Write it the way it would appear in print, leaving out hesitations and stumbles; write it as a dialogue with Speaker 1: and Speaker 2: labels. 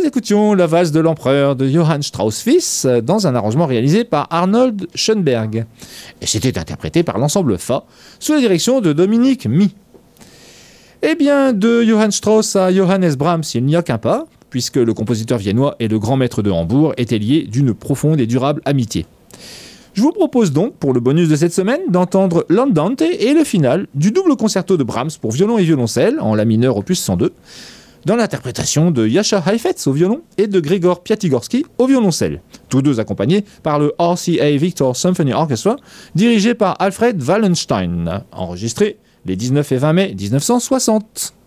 Speaker 1: nous écoutions la valse de l'empereur de Johann Strauss fils dans un arrangement réalisé par Arnold Schoenberg. Et c'était interprété par l'ensemble Fa sous la direction de Dominique Mie. Eh bien, de Johann Strauss à Johannes Brahms, il n'y a qu'un pas, puisque le compositeur viennois et le grand maître de Hambourg étaient liés d'une profonde et durable amitié. Je vous propose donc, pour le bonus de cette semaine, d'entendre l'Andante et le final du double concerto de Brahms pour violon et violoncelle, en la mineur opus 102, dans l'interprétation de Jascha Heifetz au violon et de Grigor Piatigorsky au violoncelle, tous deux accompagnés par le RCA Victor Symphony Orchestra, dirigé par Alfred Wallenstein, enregistré les 19 et 20 mai 1960.